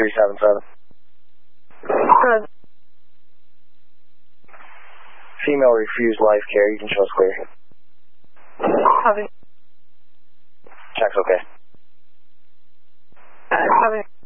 377. Good. Female refused life care. You can show us clear. Copy. Check's okay. Copy.